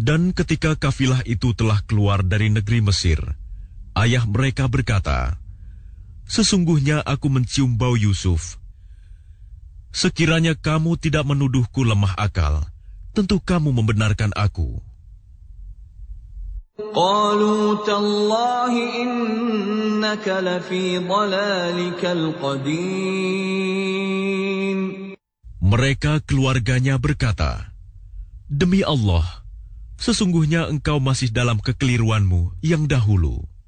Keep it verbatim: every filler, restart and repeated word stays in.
Dan ketika kafilah itu telah keluar dari negeri Mesir, ayah mereka berkata, "Sesungguhnya aku mencium bau Yusuf. Sekiranya kamu tidak menuduhku lemah akal, tentu kamu membenarkan aku." قالوا تالله إنك لفي ضلالك القديم. Mereka keluarganya berkata, "Demi Allah, sesungguhnya engkau masih dalam kekeliruanmu yang dahulu."